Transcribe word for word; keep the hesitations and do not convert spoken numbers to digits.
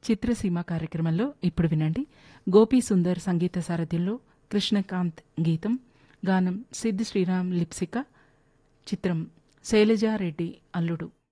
చిత్రసీమ కార్యక్రమంలో ఇప్పుడు వినండి గోపీ సుందర్ సంగీత సారథ్యంలో కృష్ణకాంత్ గీతం, గానం సిద్ శ్రీరామ్ లిప్సిక, చిత్రం శైలజారెడ్డి అల్లుడు.